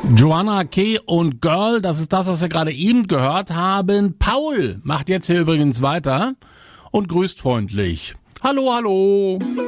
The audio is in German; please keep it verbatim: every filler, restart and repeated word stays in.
Joanna K. und Girl, das ist das, was wir gerade eben gehört haben. Paul macht jetzt hier übrigens weiter und grüßt freundlich. Hallo, hallo.